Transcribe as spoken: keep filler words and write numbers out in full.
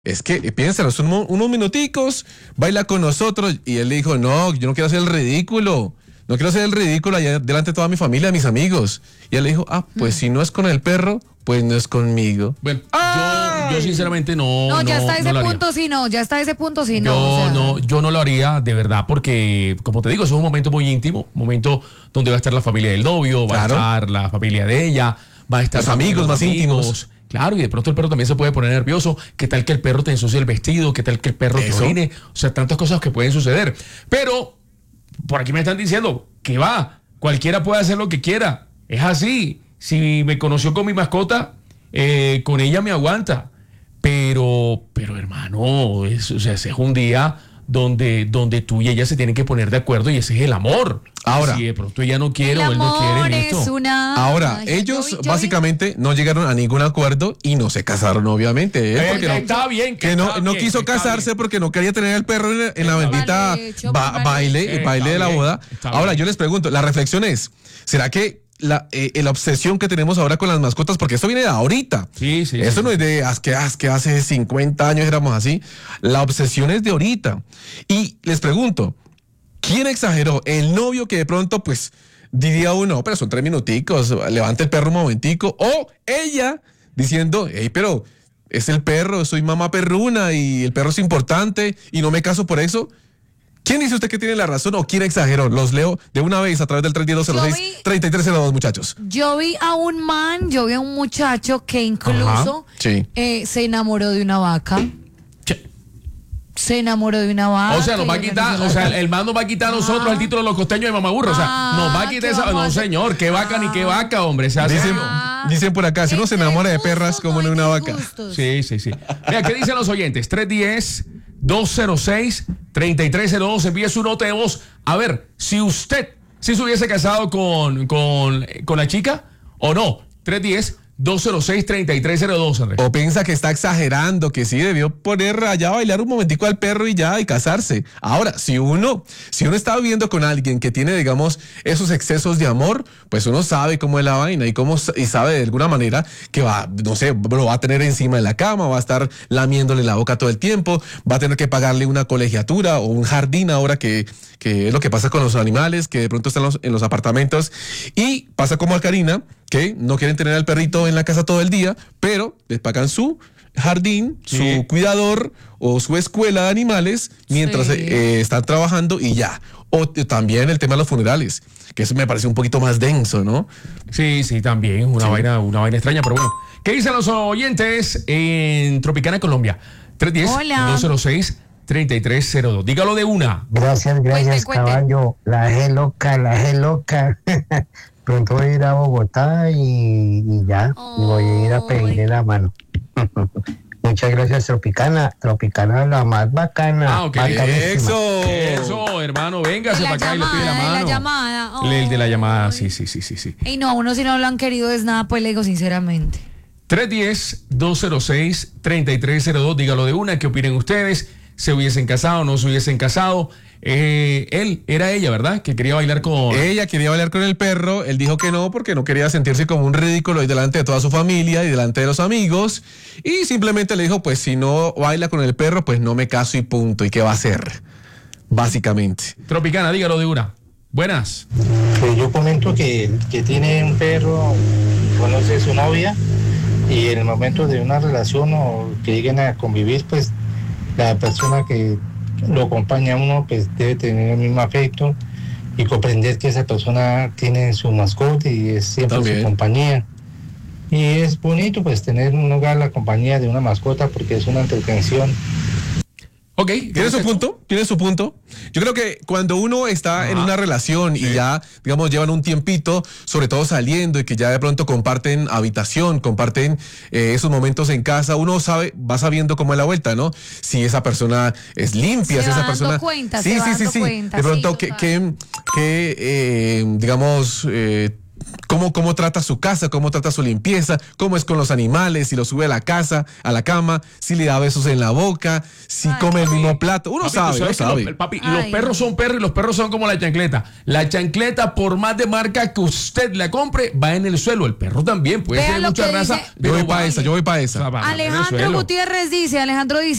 Es que, piénsalo, son unos, unos minuticos, baila con nosotros. Y él le dijo, no, yo no quiero hacer el ridículo. No quiero hacer el ridículo allá delante de toda mi familia, de mis amigos. Y él le dijo, ah, pues mm. si no es con el perro, pues no es conmigo. Bueno, yo, yo sinceramente no. No, ya no, está ese no punto, sí, no, ya está ese punto, sí, no. Yo, o sea. no, yo no lo haría de verdad, porque, como te digo, eso es un momento muy íntimo, un momento donde va a estar la familia del novio, va claro. a estar la familia de ella, va a estar los amigos más amigos. íntimos. Claro, y de pronto el perro también se puede poner nervioso. ¿Qué tal que el perro te ensucie el vestido? ¿Qué tal que el perro Eso. te orine? O sea, tantas cosas que pueden suceder. Pero, por aquí me están diciendo que va, cualquiera puede hacer lo que quiera. Es así. Si me conoció con mi mascota, eh, con ella me aguanta. Pero, pero hermano, es, o sea, ese es un día donde, donde tú y ella se tienen que poner de acuerdo y ese es el amor. Ahora, si de pronto ella no quiere el o él no quiere, es listo. una... Ahora, Ay, ellos yo vi, yo básicamente vi. no llegaron a ningún acuerdo y no se casaron, obviamente. ¿eh? Eh, Porque que no, está bien, que que no, está no bien, quiso que está casarse bien. porque no quería tener al perro en, en la bendita hecho, ba baile, Eh, el baile de la bien, boda. Ahora, bien. yo les pregunto, la reflexión es, ¿será que la, eh, la obsesión que tenemos ahora con las mascotas, porque esto viene de ahorita, sí, sí, eso sí, no sí. es de as que, as que hace cincuenta años éramos así, la obsesión es de ahorita. Y les pregunto, ¿quién exageró? El novio que de pronto, pues, diría uno, pero son tres minuticos, levanta el perro un momentico, o ella diciendo, hey, pero es el perro, soy mamá perruna y el perro es importante y no me caso por eso. ¿Quién dice usted que tiene la razón o quién exageró? Los leo de una vez a través del tres uno dos cero seis, tres tres cero dos, muchachos. Yo vi a un man, yo vi a un muchacho que incluso sí. eh, se enamoró de una vaca. Se enamoró de una vaca. O sea, nos va a quitar, o sea, el man nos va a quitar a nosotros ah. el título de los costeños de mamaburro. O sea, ah, nos va a quitar esa. No, señor, qué vaca ah. ni qué vaca, hombre. Se hace dicen, dicen por acá, si uno se enamora de perras como de una vaca. Gustos. Sí, sí, sí. Mira, ¿qué dicen los oyentes? tres uno cero, dos cero seis, tres tres cero dos. Envíe su nota de voz. A ver, si usted, si se hubiese casado con, con, con la chica o no. tres uno cero, dos cero seis, tres tres cero dos, Andrés. O piensa que está exagerando, que sí debió poner allá a bailar un momentico al perro y ya, y casarse. Ahora, si uno, si uno está viviendo con alguien que tiene, digamos, esos excesos de amor, pues uno sabe cómo es la vaina y cómo y sabe de alguna manera que va, no sé, lo va a tener encima de la cama, va a estar lamiéndole la boca todo el tiempo, va a tener que pagarle una colegiatura o un jardín ahora que, que es lo que pasa con los animales, que de pronto están los, en los apartamentos. Y pasa como a Karina, que no quieren tener al perrito en la casa todo el día, pero les pagan su jardín, sí. su cuidador o su escuela de animales mientras sí. eh, están trabajando y ya. O también el tema de los funerales, que eso me parece un poquito más denso, ¿no? Sí, sí, también, una, sí. vaina, una vaina extraña, pero bueno. ¿Qué dicen los oyentes en Tropicana, Colombia? tres uno cero, dos cero seis, tres tres cero dos. Dígalo de una. Gracias, gracias, cuente, caballo. Cuente. La G loca, la G loca. Pronto voy a ir a Bogotá y, y ya, oh, voy a ir a pedirle la mano. Muchas gracias, Tropicana. Tropicana, la más bacana. Ah, ok. Eso, eso, hermano, véngase para acá y le pide la mano. La llamada. Oh. El de la llamada, sí, sí, sí, sí, sí. Y no, a uno si no lo han querido es nada, pues le digo sinceramente. tres uno cero, dos cero seis, tres tres cero dos, dígalo de una, ¿qué opinen ustedes? ¿Se hubiesen casado o no se hubiesen casado? Eh, él, era ella, ¿verdad? Que quería bailar con... Ella quería bailar con el perro, él dijo que no porque no quería sentirse como un ridículo ahí delante de toda su familia y delante de los amigos, y simplemente le dijo, pues si no baila con el perro, pues no me caso y punto, ¿y qué va a hacer? Básicamente. Tropicana, dígalo de una. Buenas. Pues yo comento que, que tiene un perro, conoce a su novia, y en el momento de una relación o que lleguen a convivir, pues la persona que lo acompaña a uno, pues debe tener el mismo afecto y comprender que esa persona tiene su mascota y es siempre También. su compañía. Y es bonito pues tener un hogar, la compañía de una mascota, porque es una entretención. Ok, tiene su punto, tiene su punto. Yo creo que cuando uno está Ajá. en una relación sí. y ya, digamos, llevan un tiempito, sobre todo saliendo y que ya de pronto comparten habitación, comparten eh, esos momentos en casa, uno sabe, va sabiendo cómo es la vuelta, ¿no? Si esa persona es limpia, se si va esa dando persona... Cuenta, sí, se sí, va sí, dando sí. Cuenta, de pronto, sí, que, que, que eh, digamos... Eh, cómo, cómo trata su casa, cómo trata su limpieza, cómo es con los animales, si lo sube a la casa, a la cama, si le da besos en la boca, si Ay, come el ay. mismo plato. Uno Papi, tú sabe, uno sabes que sabe. Los, papi, Ay, los perros no. son perros y los perros son como la chancleta. La chancleta, por más de marca que usted la compre, va en el suelo. El perro también puede Vea ser lo mucha que raza. dice- Yo voy pero para va- esa, yo voy para o esa. sea, va en el Alejandro suelo. Gutiérrez dice, Alejandro dice.